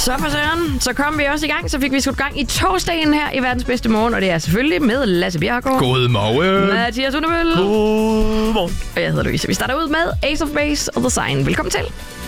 Så for søren, så kom vi også i gang. Så fik vi skudt gang i torsdagen her i Verdens Bedste Morgen. Og det er selvfølgelig med Lasse Bjerregaard. Godmorgen. Mathias Undermølle. Godmorgen. Og jeg hedder Louise. Vi starter ud med Ace of Base og The Sign. Velkommen til.